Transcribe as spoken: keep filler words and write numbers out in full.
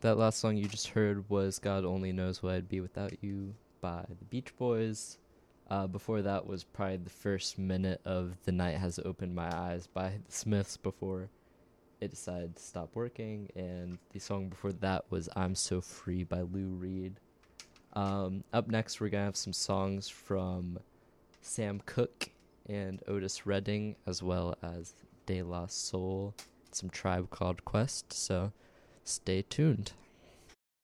That last song you just heard was God Only Knows What I'd Be Without You by the Beach Boys. Uh, before that was probably the first minute of The Night Has Opened My Eyes by the Smiths before it decided to stop working. And the song before that was I'm So Free by Lou Reed. Um, up next, we're going to have some songs from Sam Cooke and Otis Redding, as well as De La Soul, some Tribe Called Quest. So stay tuned.